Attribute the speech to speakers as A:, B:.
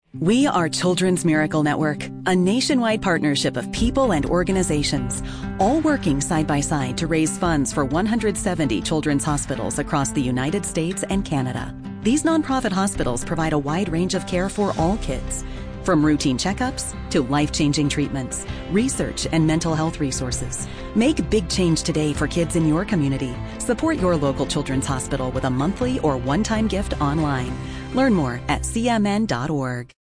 A: We are Children's Miracle Network, a nationwide partnership of people and organizations, all working side by side to raise funds for 170 children's hospitals across the United States and Canada. These nonprofit hospitals provide a wide range of care for all kids, from routine checkups to life-changing treatments, research, and mental health resources. Make big change today for kids in your community. Support your local children's hospital with a monthly or one-time gift online. Learn more at cmn.org.